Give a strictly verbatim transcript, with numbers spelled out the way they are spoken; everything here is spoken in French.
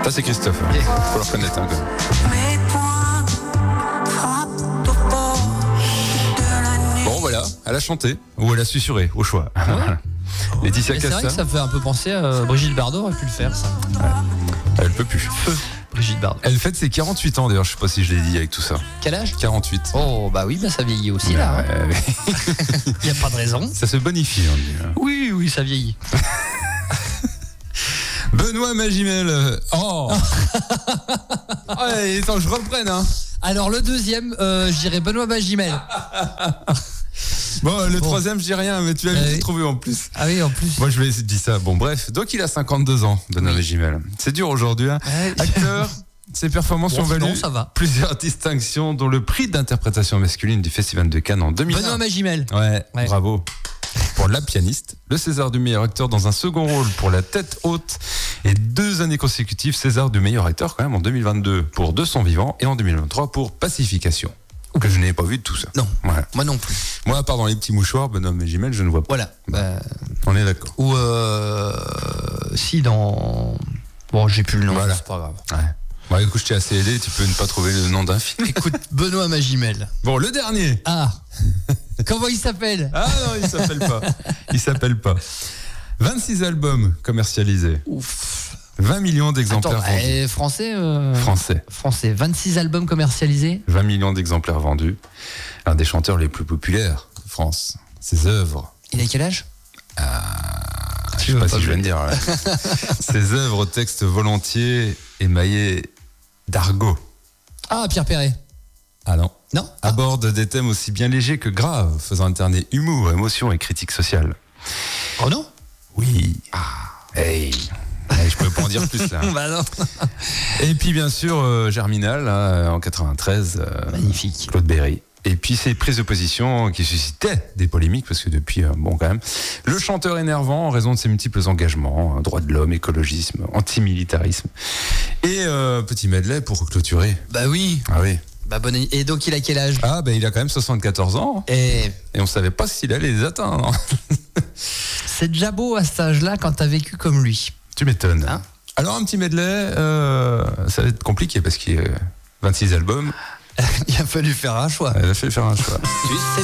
Ah, c'est Christophe. Il Okay. faut le reconnaître. Hein, quand même. Bon, voilà, elle a chanté. Ou elle a susurré, au choix. Voilà. Laetitia Mais c'est vrai Casta. que ça fait un peu penser à Brigitte Bardot aurait pu le faire, ça. Elle peut plus. Feu, Brigitte Bardot. Elle fête ses quarante-huit ans, d'ailleurs, je sais pas si je l'ai dit avec tout ça. Quel âge ? quarante-huit. Oh, bah oui, bah ça vieillit aussi, là. Ouais, hein. ouais. Il n'y a pas de raison. Ça se bonifie, on dit. Oui, oui, ça vieillit. Benoît Magimel. euh, Oh Ouais, attends, je reprenne, hein. Alors, le deuxième, euh, je dirais Benoît Magimel. Bon, le Bon. troisième, je dis rien, mais tu vas Euh, vite oui. trouver en plus. Ah oui, en plus. Moi, je vais essayer de dire ça. Bon, bref. Donc, il a cinquante-deux ans, Benoît Oui. Magimel. C'est dur aujourd'hui, hein. Ouais. Acteur, ses performances Bon, ont valu non, ça va. plusieurs distinctions, dont le prix d'interprétation masculine du Festival de Cannes en deux mille un. Benoît Magimel. Ouais, Ouais. bravo. Pour La Pianiste, le César du meilleur acteur dans un second rôle pour La Tête haute et deux années consécutives César du meilleur acteur quand même en deux mille vingt-deux pour De son vivant et en deux mille vingt-trois pour Pacification. Que je n'ai pas vu de tout ça. Non, Ouais. moi non plus. Moi, à part dans Les Petits Mouchoirs, Benoît Magimel, je ne vois pas. Voilà. Bah, On est d'accord. ou euh, si dans... Bon, j'ai plus le nom, Voilà. c'est pas grave. Ouais. Bon, écoute, je t'ai assez aidé, tu peux ne pas trouver le nom d'un film. Écoute, Benoît Magimel. Bon, le dernier. Ah, comment il s'appelle ? Ah non, il s'appelle pas. Il s'appelle pas. vingt-six albums commercialisés. Ouf. vingt millions d'exemplaires Attends, vendus. eh, français euh, Français. Français, vingt-six albums commercialisés. vingt millions d'exemplaires vendus. Un des chanteurs les plus populaires de France. Ses œuvres. Il a quel âge ? Je sais veux pas pas si je me vais le dire. là. Ses œuvres au texte volontiers émaillés d'argot. Ah, Pierre Perret. Ah non. Non ? Aborde des thèmes aussi bien légers que graves, faisant alterner humour, émotion et critique sociale. Oh non ? Oui. Ah. Hey. Hey, je peux pas en dire plus là. Bah non. Et puis bien sûr euh, Germinal hein, en quatre-vingt-treize. euh, Magnifique. Claude Berry. Et puis ces prises de position qui suscitaient des polémiques parce que depuis, euh, bon quand même, le chanteur énervant en raison de ses multiples engagements, hein, droits de l'homme, écologisme, antimilitarisme. Et euh, petit medley pour clôturer. Bah oui. Ah oui. Bah bonne... Et donc il a quel âge ? Ah ben il a quand même soixante-quatorze ans Et et on savait pas s'il allait les atteindre. c'est déjà beau à cet âge-là quand t'as vécu comme lui. Tu m'étonnes. Hein Alors un petit medley, euh, ça va être compliqué parce qu'il y a vingt-six albums. Il a fallu faire un choix. Il a fallu faire un choix. Tu sais